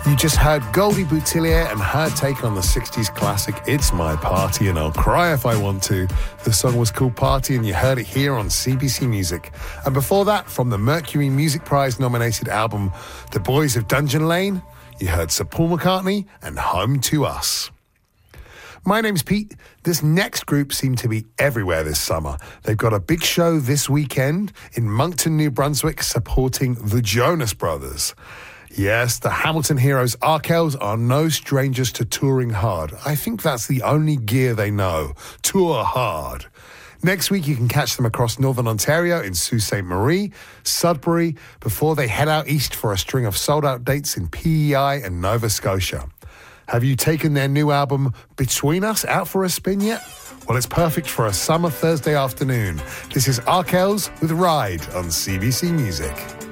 You just heard Goldie Boutillier and her take on the 60s classic It's My Party and I'll Cry If I Want To. The song was called Party and you heard it here on CBC Music. And before that, from the Mercury Music Prize nominated album The Boys of Dungeon Lane, you heard Sir Paul McCartney and Home to Us. My name's Pete. This next group seem to be everywhere this summer. They've got a big show this weekend in Moncton, New Brunswick, supporting the Jonas Brothers. Yes, the Hamilton Heroes Arkells are no strangers to touring hard. I think that's the only gear they know. Tour hard. Next week, you can catch them across Northern Ontario in Sault Ste. Marie, Sudbury, before they head out east for a string of sold-out dates in PEI and Nova Scotia. Have you taken their new album, Between Us, out for a spin yet? Well, it's perfect for a summer Thursday afternoon. This is Arkells with Ride on CBC Music.